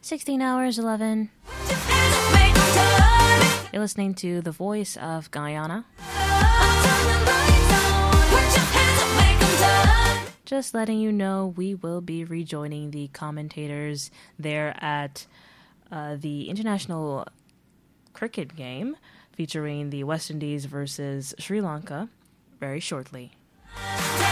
16 hours, 11. You're listening to The Voice of Guyana. Just letting you know, we will be rejoining the commentators there at the international cricket game featuring the West Indies versus Sri Lanka very shortly.